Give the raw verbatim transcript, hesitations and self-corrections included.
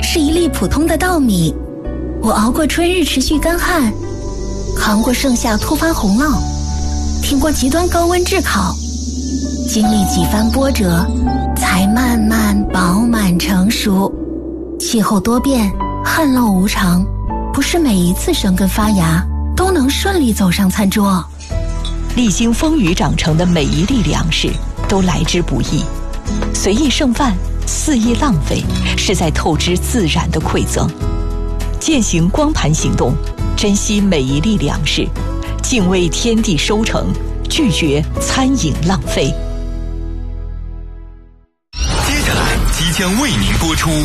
是一粒普通的稻米，我熬过春日持续干旱，扛过盛夏突发洪涝，挺过极端高温炙烤，经历几番波折，才慢慢饱满成熟。气候多变，旱涝无常，不是每一次生根发芽都能顺利走上餐桌。 历经风雨长成的每一粒粮食都来之不易，随意剩饭，肆意浪费，是在透支自然的馈赠。践行光盘行动，珍惜每一粒粮食，敬畏天地收成，拒绝餐饮浪费。 接下来即将为您播出